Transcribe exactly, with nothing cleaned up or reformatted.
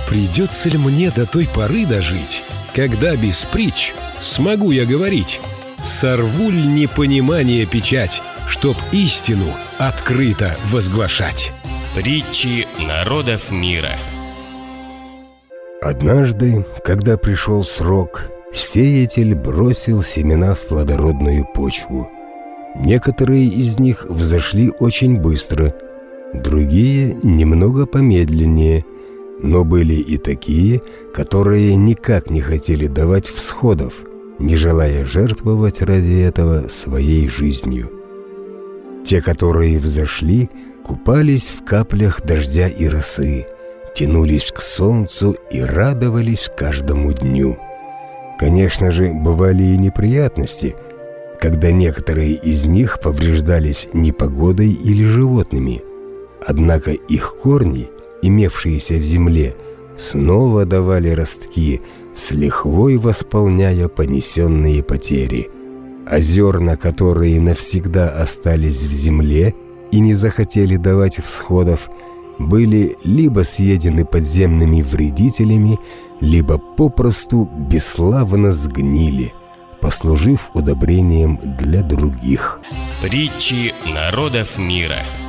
Придется ли мне до той поры дожить, когда без притч смогу я говорить? Сорву ль непонимание печать, чтоб истину открыто возглашать? Притчи народов мира. Однажды, когда пришел срок, сеятель бросил семена в плодородную почву. Некоторые из них взошли очень быстро, другие немного помедленнее, но были и такие, которые никак не хотели давать всходов, не желая жертвовать ради этого своей жизнью. Те, которые взошли, купались в каплях дождя и росы, тянулись к солнцу и радовались каждому дню. Конечно же, бывали и неприятности, когда некоторые из них повреждались непогодой или животными. Однако их корни, имевшиеся в земле, снова давали ростки, с лихвой восполняя понесенные потери. А зерна, которые навсегда остались в земле и не захотели давать всходов, были либо съедены подземными вредителями, либо попросту бесславно сгнили, послужив удобрением для других. Притчи народов мира.